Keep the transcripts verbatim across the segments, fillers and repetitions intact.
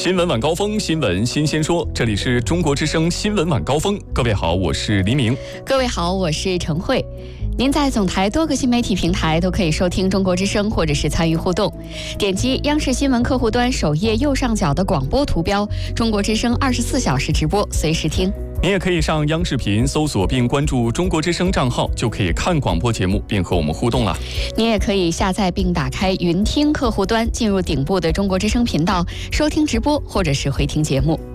新闻晚高峰，新闻新鲜说，这里是中国之声新闻晚高峰。各位好，我是黎明。 各位好，我是陈慧。您在总台多个新媒体平台都可以收听中国之声，或者是参与互动。点击央视新闻客户端首页右上角的广播图标，中国之声二十四小时直播，随时听。 您也可以上央视频搜索并关注中国之声账号，就可以看广播节目并和我们互动了。 您也可以下载并打开云听客户端，进入顶部的中国之声频道，收听直播或者是回听节目。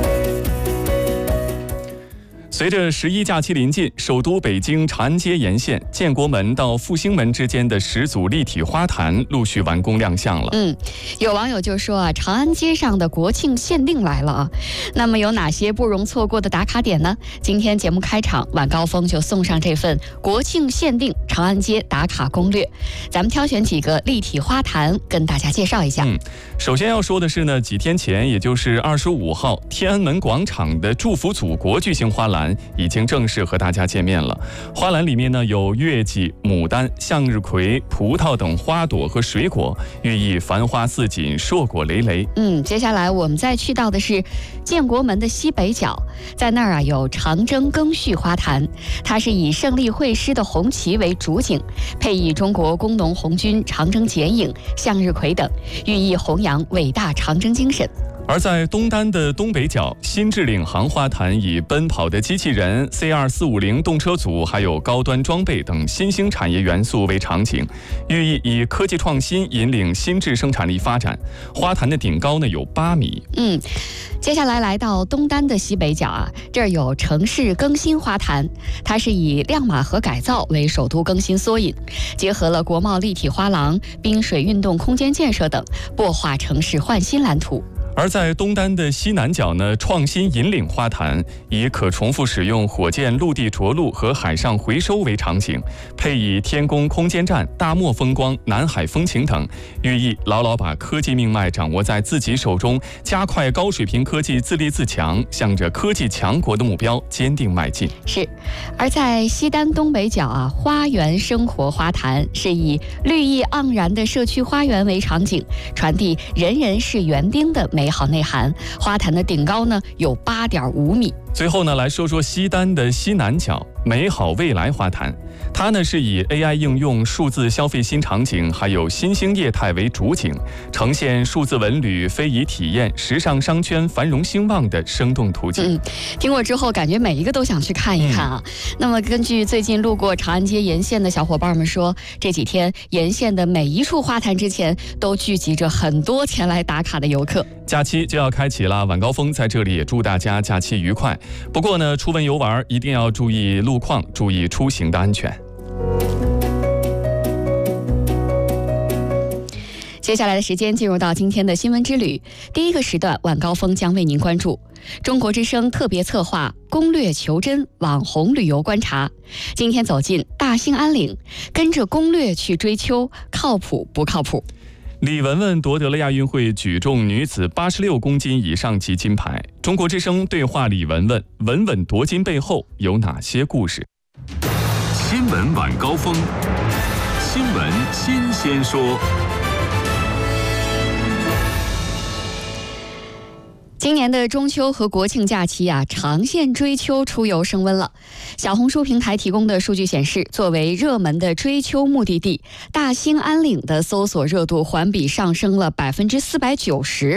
随着十一假期临近，首都北京长安街沿线建国门到复兴门之间的十组立体花坛陆续完工亮相了。 嗯，有网友就说啊，长安街上的国庆限定来了啊。那么有哪些不容错过的打卡点呢？今天节目开场，晚高峰就送上这份国庆限定长安街打卡攻略。咱们挑选几个立体花坛跟大家介绍一下。 嗯，首先要说的是呢，几天前，也就是二十五号，天安门广场的祝福祖国巨型花篮已经正式和大家见面了。花篮里面呢有月季、牡丹、向日葵、葡萄等花朵和水果，寓意繁花似锦、硕果累累。 嗯，接下来我们再去到的是建国门的西北角，在那儿啊有长征庚戌花坛，它是以胜利会师的红旗为主景，配以中国工农红军长征剪影、向日葵等，寓意弘扬伟大长征精神。 而在东单的东北角，新智领航花坛以奔跑的机器人、C 二四五零动车组，还有高端装备等新兴产业元素为场景，寓意以科技创新引领新质生产力发展。花坛的顶高呢有八米。 嗯，接下来来到东单的西北角啊，这儿有城市更新花坛，它是以亮马河改造为首都更新缩影，结合了国贸立体花廊、滨水运动空间建设等，擘画城市焕新蓝图。 而在东单的西南角呢，创新引领花坛以可重复使用火箭陆地着陆和海上回收为场景，配以天宫空间站、大漠风光、南海风情等，寓意牢牢把科技命脉掌握在自己手中，加快高水平科技自立自强，向着科技强国的目标坚定迈进。 是，而在西单东北角啊，花园生活花坛是以绿意盎然的社区花园为场景，传递人人是园丁的美好内涵。花坛的顶高呢有八点五米。 最后呢，来说说西单的西南角美好未来花坛，它呢是以 A I 应用、数字消费新场景，还有新兴业态为主景，呈现数字文旅、非遗体验、时尚商圈繁荣兴旺的生动图景。 嗯，听过之后感觉每一个都想去看一看啊。嗯、那么根据最近路过长安街沿线的小伙伴们说，这几天沿线的每一处花坛之前都聚集着很多前来打卡的游客。 假期就要开启了，晚高峰在这里也祝大家假期愉快。不过呢，出门游玩一定要注意路况，注意出行的安全。 接下来的时间进入到今天的新闻之旅，第一个时段晚高峰将为您关注中国之声特别策划攻略求真网红旅游观察。今天走进大兴安岭，跟着攻略去追秋，靠谱不靠谱？ 李雯雯夺得了亚运会举重女子八十六公斤以上级金牌。中国之声对话李雯雯，稳稳夺金背后有哪些故事？ 新闻晚高峰，新闻新鲜说。 今年的中秋和国庆假期啊，长线追秋出游升温了。小红书平台提供的数据显示，作为热门的追秋目的地，大兴安岭的搜索热度环比上升了百分之四百九十。